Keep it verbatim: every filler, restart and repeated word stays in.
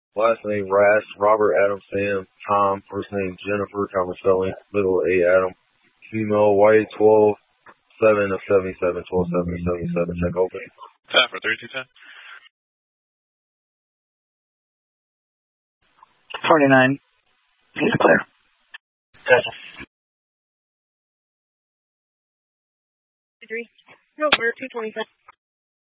Last name Rash, Robert Adam Sam, Tom, first name Jennifer, Thomas spelling, middle A Adam, female white twelve, seven of seventy-seven, twelve, seven of seventy-seven, check open. Time for thirty-two ten. forty-nine. He's clear. Gotcha. Three. No, we're two twenty-five.